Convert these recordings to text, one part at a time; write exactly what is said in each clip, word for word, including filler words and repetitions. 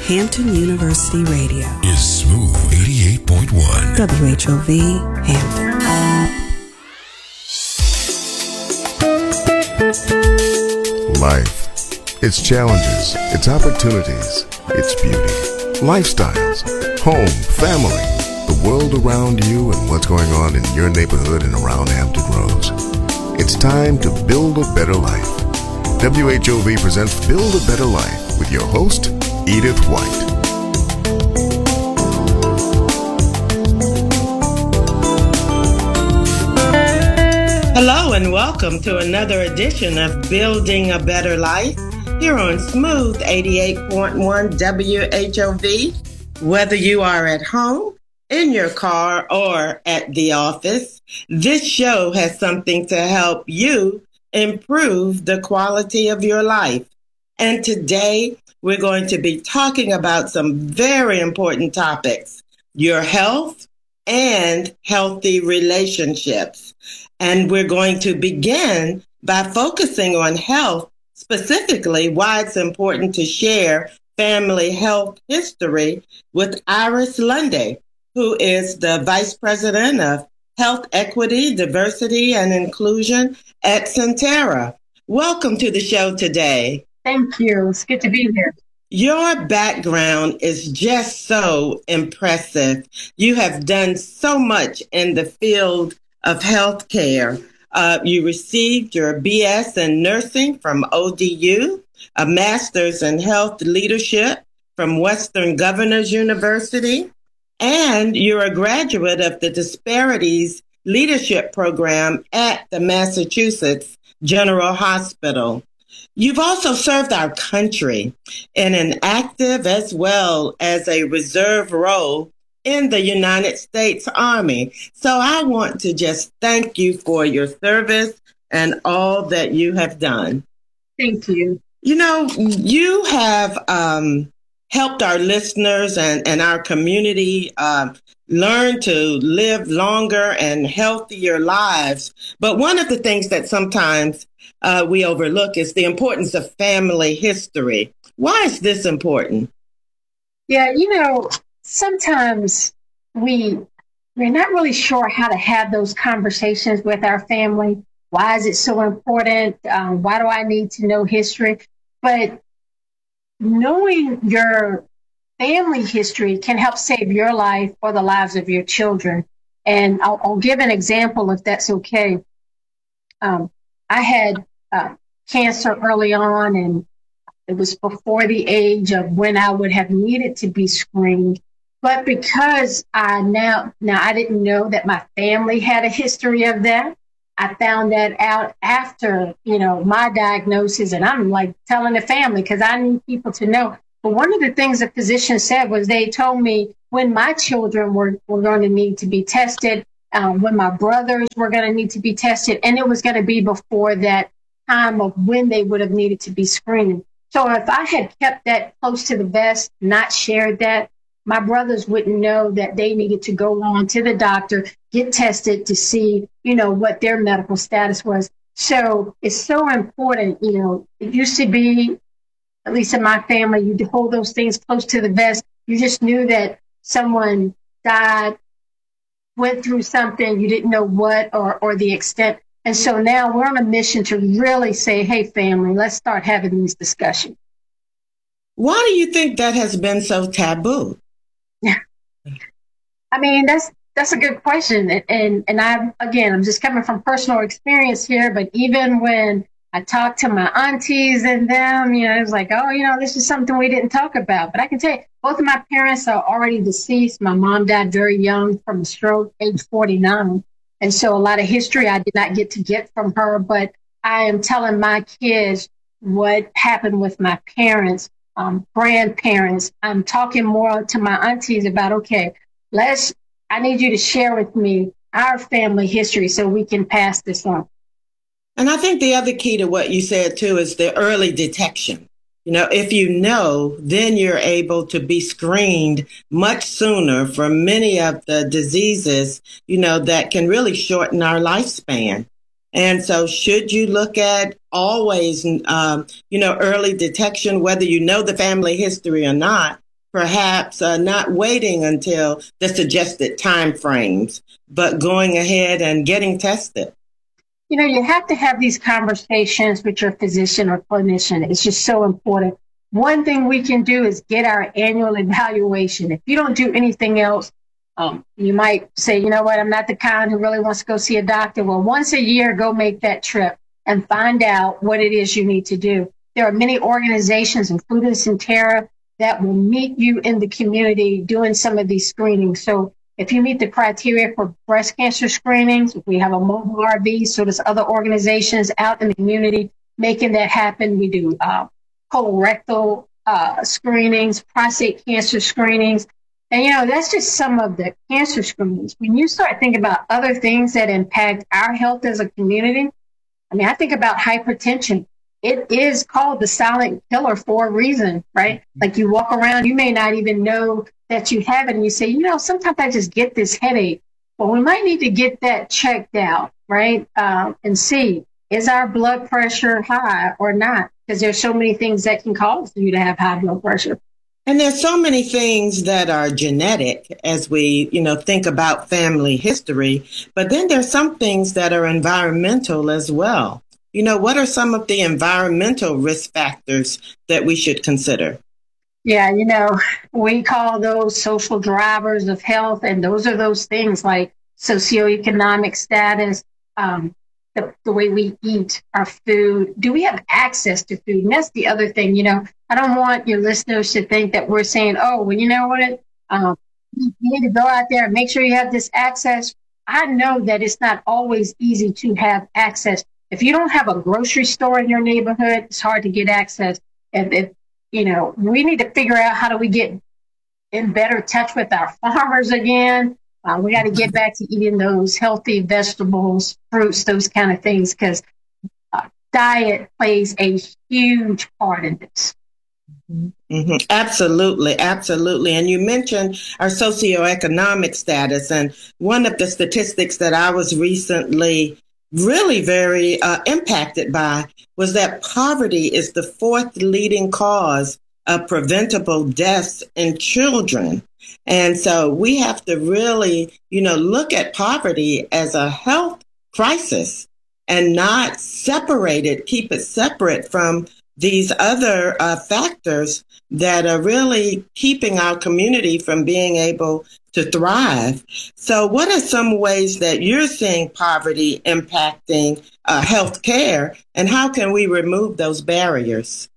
Hampton University Radio is Smooth eighty-eight point one. W H O V Hampton. Life. Its challenges, its opportunities, its beauty, lifestyles, home, family, the world around you, and what's going on in your neighborhood and around Hampton Roads. It's time to build a better life. W H O V presents Build a Better Life with your host, Edith White. Hello and welcome to another edition of Building a Better Life here on Smooth eighty-eight point one W H O V. Whether you are at home, in your car, or at the office, this show has something to help you improve the quality of your life. And today we're going to be talking about some very important topics: your health and healthy relationships. And we're going to begin by focusing on health, specifically why it's important to share family health history with Iris Lundy, who is the Vice President of Health Equity, Diversity, and Inclusion at Sentara. Welcome to the show today. Thank you. It's good to be here. Your background is just so impressive. You have done so much in the field of healthcare. Uh, you received your B S in nursing from O D U, a master's in health leadership from Western Governors University, and you're a graduate of the Disparities Leadership Program at the Massachusetts General Hospital. You've also served our country in an active as well as a reserve role in the United States Army. So I want to just thank you for your service and all that you have done. Thank you. You know, you have um, helped our listeners and, and our community uh, learn to live longer and healthier lives. But one of the things that sometimes uh, we overlook is the importance of family history. Why is this important? Yeah, you know, sometimes we, we're not really sure how to have those conversations with our family. Why is it so important? Um, why do I need to know history? But knowing your family history can help save your life or the lives of your children. And I'll, I'll give an example if that's okay. Um, I had uh, cancer early on, and it was before the age of when I would have needed to be screened. But because I now, now I didn't know that my family had a history of that. I found that out after, you know, my diagnosis, and I'm like telling the family because I need people to know. But one of the things the physician said was they told me when my children were, were going to need to be tested, um, when my brothers were going to need to be tested, and it was going to be before that time of when they would have needed to be screened. So if I had kept that close to the vest, not shared that, my brothers wouldn't know that they needed to go on to the doctor, get tested to see, you know, what their medical status was. So it's so important. You know, it used to be, at least in my family, you hold those things close to the vest. You just knew that someone died, went through something, you didn't know what or, or the extent. And so now we're on a mission to really say, hey, family, let's start having these discussions. Why do you think that has been so taboo? Yeah. I mean, that's that's a good question. And, and and I, again, I'm just coming from personal experience here, but even when I talk to my aunties and them, you know, it's like, oh, you know, this is something we didn't talk about. But I can tell you, both of my parents are already deceased. My mom died very young from a stroke, age forty-nine. And so a lot of history I did not get to get from her, but I am telling my kids what happened with my parents, um, grandparents. I'm talking more to my aunties about, okay, let's, I need you to share with me our family history so we can pass this on. And I think the other key to what you said, too, is the early detection. You know, if you know, then you're able to be screened much sooner for many of the diseases, you know, that can really shorten our lifespan. And so should you look at always, um, you know, early detection, whether you know the family history or not, perhaps uh, not waiting until the suggested time frames, but going ahead and getting tested? You know, you have to have these conversations with your physician or clinician. It's just so important. One thing we can do is get our annual evaluation. If you don't do anything else, um, you might say, you know what, I'm not the kind who really wants to go see a doctor. Well, once a year, go make that trip and find out what it is you need to do. There are many organizations, including Sentara, that will meet you in the community doing some of these screenings. So if you meet the criteria for breast cancer screenings, we have a mobile R V, so there's other organizations out in the community making that happen. We do uh, colorectal uh, screenings, prostate cancer screenings. And, you know, that's just some of the cancer screenings. When you start thinking about other things that impact our health as a community, I mean, I think about hypertension. It is called the silent killer for a reason, right? Like you walk around, you may not even know that you have it. And you say, you know, sometimes I just get this headache. Well, we might need to get that checked out, right? Um, and see, is our blood pressure high or not? Because there's so many things that can cause you to have high blood pressure. And there's so many things that are genetic as we, you know, think about family history. But then there's some things that are environmental as well. You know, what are some of the environmental risk factors that we should consider? Yeah, you know, we call those social drivers of health, and those are those things like socioeconomic status, um, the, the way we eat our food. Do we have access to food? And that's the other thing, you know, I don't want your listeners to think that we're saying, oh, well, you know what, um, you need to go out there and make sure you have this access. I know that it's not always easy to have access. If you don't have a grocery store in your neighborhood, it's hard to get access. And if, you know, we need to figure out how do we get in better touch with our farmers again. Uh, we got to get back to eating those healthy vegetables, fruits, those kind of things, because uh, diet plays a huge part in this. Mm-hmm. Absolutely, absolutely. And you mentioned our socioeconomic status. And one of the statistics that I was recently really very uh, impacted by was that poverty is the fourth leading cause of preventable deaths in children. And so we have to really, you know, look at poverty as a health crisis and not separate it, keep it separate from these other uh, factors that are really keeping our community from being able to thrive. So what are some ways that you're seeing poverty impacting uh, health care, and how can we remove those barriers?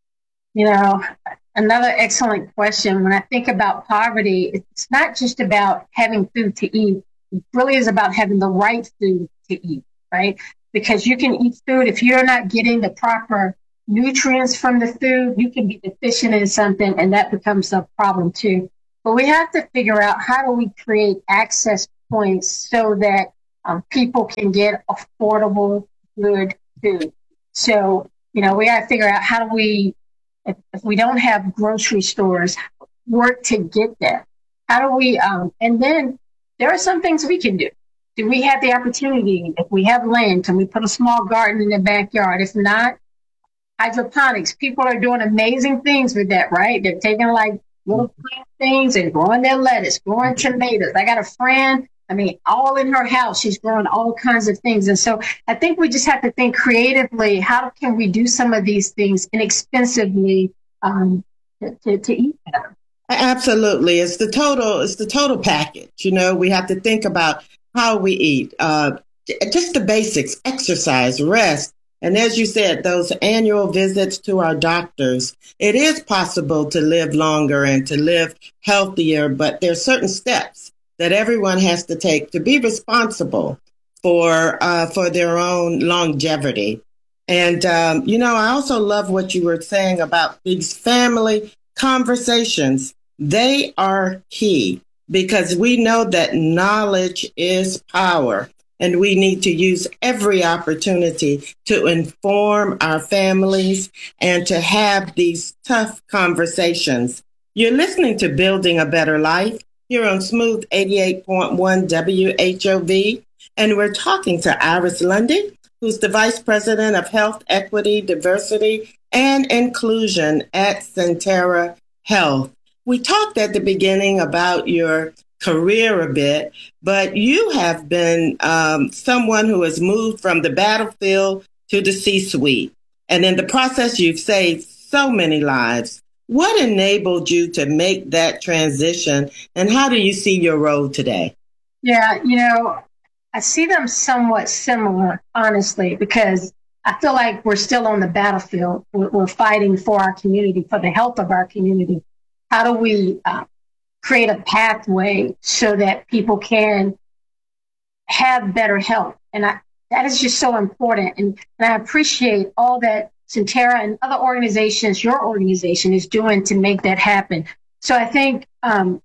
You know, another excellent question. When I think about poverty, it's not just about having food to eat. It really is about having the right food to eat, right? Because you can eat food. If you're not getting the proper nutrients from the food, you can be deficient in something, and that becomes a problem too. But we have to figure out how do we create access points so that um, people can get affordable, good food. So, you know, we got to figure out how do we, if, if we don't have grocery stores, work to get that. How do we, um, and then there are some things we can do. Do we have the opportunity? If we have land, can we put a small garden in the backyard? If not, hydroponics. People are doing amazing things with that, right? They're taking like little plant things and growing their lettuce, growing tomatoes. I got a friend, I mean, all in her house, she's growing all kinds of things. And so I think we just have to think creatively, how can we do some of these things inexpensively um, to, to, to eat better? Absolutely. It's the total, it's the total package. You know, we have to think about how we eat, uh, just the basics, exercise, rest. And as you said, those annual visits to our doctors, it is possible to live longer and to live healthier, but there are certain steps that everyone has to take to be responsible for uh, for their own longevity. And, um, you know, I also love what you were saying about these family conversations. They are key because we know that knowledge is power. And we need to use every opportunity to inform our families and to have these tough conversations. You're listening to Building a Better Life here on Smooth eighty-eight point one W H O V. And we're talking to Iris Lundy, who's the Vice President of Health, Equity, Diversity, and Inclusion at Sentara Health. we talked at the beginning about your career a bit, but you have been um, someone who has moved from the battlefield to the C-suite. And in the process, you've saved so many lives. What enabled you to make that transition, and how do you see your role today? Yeah, you know, I see them somewhat similar, honestly, because I feel like we're still on the battlefield. We're, we're fighting for our community, for the health of our community. How do we uh, create a pathway so that people can have better health? And I, that is just so important. And, and I appreciate all that Sentara and other organizations, your organization, is doing to make that happen. So I think um,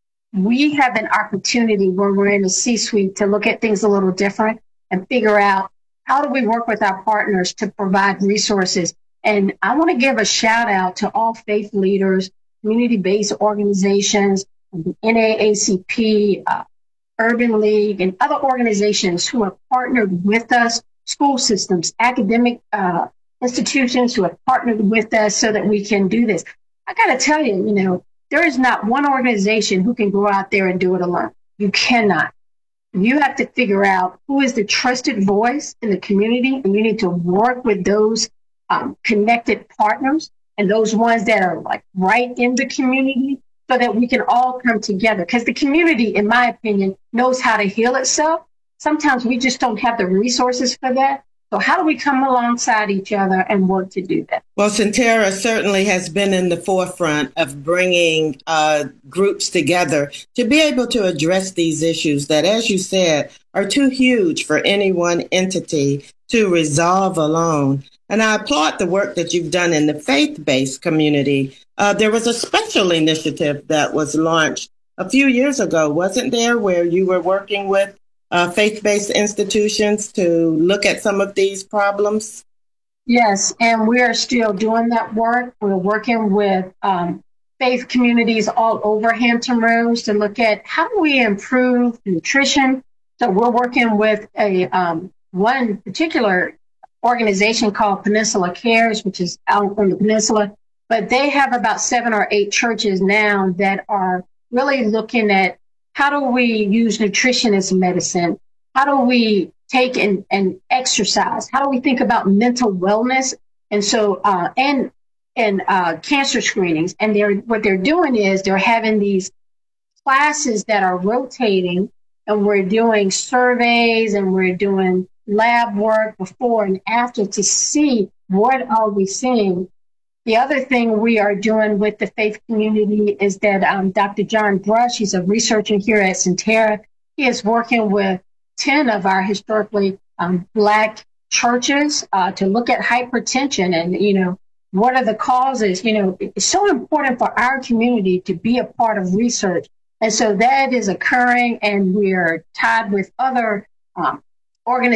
we have an opportunity when we're in the C-suite to look at things a little different and figure out how do we work with our partners to provide resources. And I want to give a shout out to all faith leaders, community-based organizations, the N double A C P, uh, Urban League, and other organizations who have partnered with us, school systems, academic uh, institutions who have partnered with us so that we can do this. I got to tell you, you know, there is not one organization who can go out there and do it alone. You cannot. You have to figure out who is the trusted voice in the community, and you need to work with those um, connected partners and those ones that are like right in the community so that we can all come together. Because the community, in my opinion, knows how to heal itself. Sometimes we just don't have the resources for that. So how do we come alongside each other and work to do that? Well, Sentara certainly has been in the forefront of bringing uh, groups together to be able to address these issues that, as you said, are too huge for any one entity to resolve alone. And I applaud the work that you've done in the faith-based community. Uh, there was a special initiative that was launched a few years ago, wasn't there, where you were working with Uh, faith-based institutions to look at some of these problems? Yes, and we are still doing that work. We're working with um, faith communities all over Hampton Roads to look at how do we improve nutrition. So we're working with a um, one particular organization called Peninsula Cares, which is out on the peninsula, but they have about seven or eight churches now that are really looking at how do we use nutrition as medicine? How do we take and, and exercise? How do we think about mental wellness? And so, uh, and and uh, cancer screenings. And they're what they're doing is they're having these classes that are rotating, and we're doing surveys and we're doing lab work before and after to see what are we seeing. The other thing we are doing with the faith community is that um, Doctor John Brush, he's a researcher here at Sentara. He is working with ten of our historically um, Black churches uh, to look at hypertension and, you know, what are the causes? You know, it's so important for our community to be a part of research. And so that is occurring, and we are tied with other um, organizations